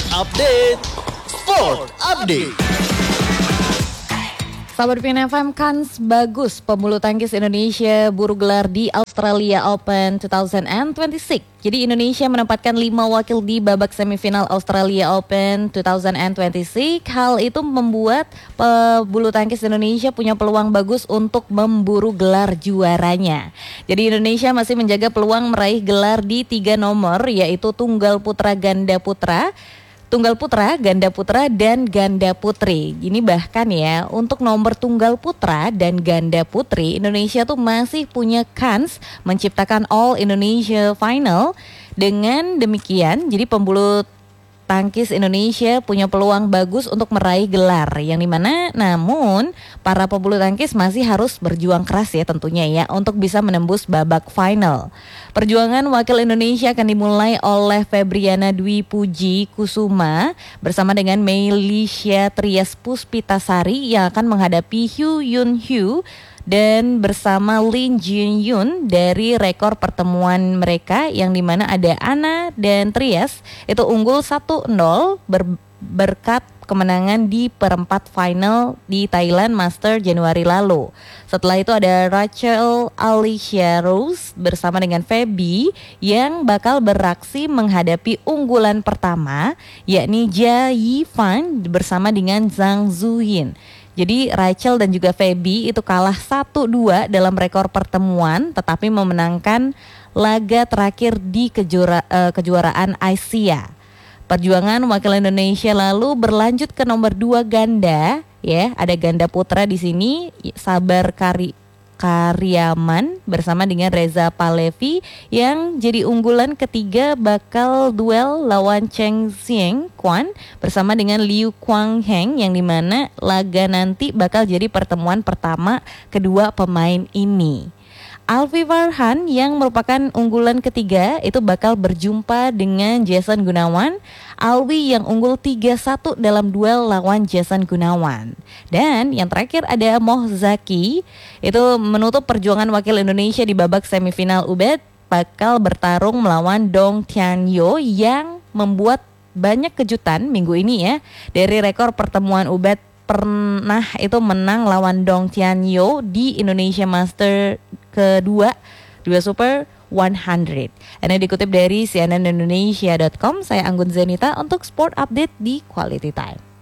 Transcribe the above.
Sport Update. Sport Update. Sahabat PNFM, kans bagus pembulu tangkis Indonesia buru gelar di Australia Open 2026. Jadi Indonesia menempatkan 5 wakil di babak semifinal Australia Open 2026. Hal itu membuat pembulu tangkis Indonesia punya peluang bagus untuk memburu gelar juaranya. Jadi Indonesia masih menjaga peluang meraih gelar di 3 nomor, yaitu tunggal putra, ganda putra, tunggal putra, ganda putra, dan ganda putri. Ini bahkan ya, untuk nomor tunggal putra dan ganda putri, Indonesia tuh masih punya kans menciptakan All Indonesia Final. Dengan demikian, jadi pembulu tangkis Indonesia punya peluang bagus untuk meraih gelar, yang dimana namun para pembulu tangkis masih harus berjuang keras ya tentunya ya untuk bisa menembus babak final. Perjuangan wakil Indonesia akan dimulai oleh Febriana Dwi Puji Kusuma bersama dengan Melisha Trias Puspitasari yang akan menghadapi Hyu Yun Hyu dan bersama Lin Jin Yun dari rekor pertemuan mereka yang dimana ada Ana dan Trias itu unggul 1-0 berkat kemenangan di perempat final di Thailand Master Januari lalu. Setelah itu ada Rachel Alicia Rose bersama dengan Feby yang bakal beraksi menghadapi unggulan pertama yakni Jia Yifan bersama dengan Zhang Zuyin. Jadi Rachel dan juga Feby itu kalah 1-2 dalam rekor pertemuan tetapi memenangkan laga terakhir di kejuaraan Asia. Perjuangan wakil Indonesia lalu berlanjut ke nomor 2 ganda ya, ada ganda putra di sini Sabar Karyaman bersama dengan Reza Palevi yang jadi unggulan ketiga bakal duel lawan Cheng Xiang Quan bersama dengan Liu Quang Heng yang dimana laga nanti bakal jadi pertemuan pertama kedua pemain ini. Alfie Farhan yang merupakan unggulan ketiga itu bakal berjumpa dengan Jason Gunawan. Alwi yang unggul 3-1 dalam duel lawan Jason Gunawan. Dan yang terakhir ada Moh Zaki itu menutup perjuangan wakil Indonesia di babak semifinal UBET bakal bertarung melawan Dong Tianyo yang membuat banyak kejutan minggu ini ya. Dari rekor pertemuan UBET pernah itu menang lawan Dong Tianyo di Indonesia Master kedua Super 100. Ini dikutip dari cnnindonesia.com. Saya Anggun Zenita untuk Sport Update di Quality Time.